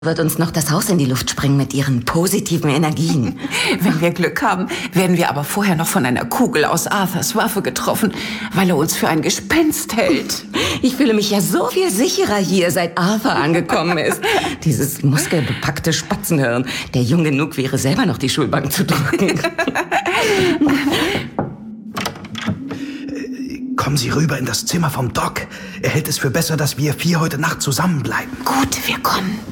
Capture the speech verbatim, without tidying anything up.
wird uns noch das Haus in die Luft sprengen mit ihren positiven Energien. Wenn wir Glück haben, werden wir aber vorher noch von einer Kugel aus Arthurs Waffe getroffen, weil er uns für ein Gespenst hält. Ich fühle mich ja so viel sicherer hier, seit Arthur angekommen ist. Dieses muskelbepackte Spatzenhirn, der jung genug wäre, selber noch die Schulbank zu drücken. Kommen Sie rüber in das Zimmer vom Doc. Er hält es für besser, dass wir vier heute Nacht zusammenbleiben. Gut, wir kommen.